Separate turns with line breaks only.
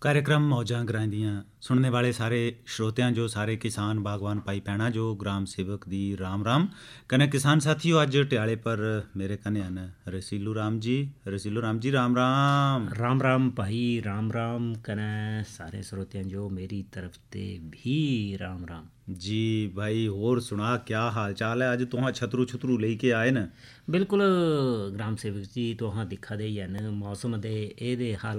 कार्यक्रम मौजां ग्रांदियां सुनने वाले सारे श्रोतियां जो सारे किसान बागवान भाई भैणा जो ग्राम सेवक दी राम राम कने किसान साथियों अज टियाले पर मेरे कने हन रसीलू राम जी राम राम।
राम राम भाई राम राम कने सारे श्रोतियां जो मेरी तरफ ते भी राम राम
जी भाई होर सुना क्या हाल चाल है। अज तुहां छतरू छतरू लेके आए न।
बिल्कुल ग्राम सेवक जी तुहां दिक्खा दे ही हन मौसम दे एह्दे हालात